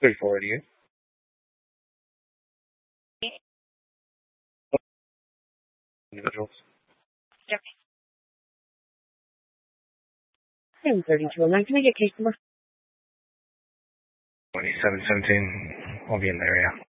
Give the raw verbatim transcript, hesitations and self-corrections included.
thirty-four eighty-eight. Individuals. And thirty-two oh nine, can I get case number? twenty-seven seventeen. We'll be in the area.